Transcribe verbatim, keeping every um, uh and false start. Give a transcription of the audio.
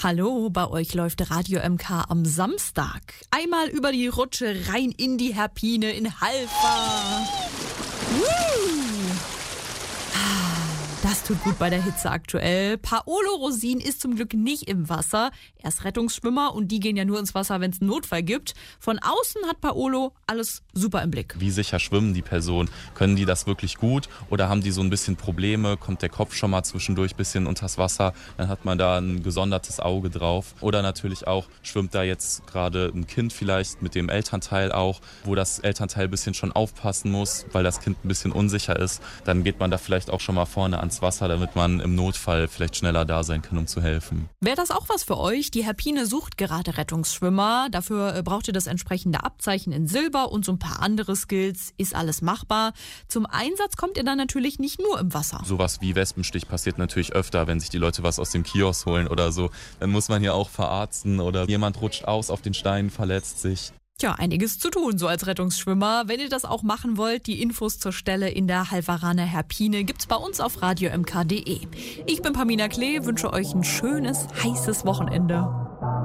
Hallo, bei euch läuft Radio M K am Samstag. Einmal über die Rutsche rein in die Herpine in Halver. Woo! Das tut gut bei der Hitze aktuell. Paolo Rosin ist zum Glück nicht im Wasser. Er ist Rettungsschwimmer und die gehen ja nur ins Wasser, wenn es einen Notfall gibt. Von außen hat Paolo alles super im Blick. Wie sicher schwimmen die Personen? Können die das wirklich gut oder haben die so ein bisschen Probleme? Kommt der Kopf schon mal zwischendurch ein bisschen unters Wasser? Dann hat man da ein gesondertes Auge drauf. Oder natürlich auch, schwimmt da jetzt gerade ein Kind vielleicht mit dem Elternteil auch, wo das Elternteil ein bisschen schon aufpassen muss, weil das Kind ein bisschen unsicher ist. Dann geht man da vielleicht auch schon mal vorne ans Wasser, damit man im Notfall vielleicht schneller da sein kann, um zu helfen. Wäre das auch was für euch? Die Herpine sucht gerade Rettungsschwimmer. Dafür braucht ihr das entsprechende Abzeichen in Silber und so ein paar andere Skills. Ist alles machbar. Zum Einsatz kommt ihr dann natürlich nicht nur im Wasser. Sowas wie Wespenstich passiert natürlich öfter, wenn sich die Leute was aus dem Kiosk holen oder so. Dann muss man ja auch verarzten oder jemand rutscht aus auf den Steinen, verletzt sich. Tja, einiges zu tun, so als Rettungsschwimmer. Wenn ihr das auch machen wollt, die Infos zur Stelle in der Halveraner Herpine gibt's bei uns auf radio m k punkt d e. Ich bin Pamina Klee, wünsche euch ein schönes, heißes Wochenende.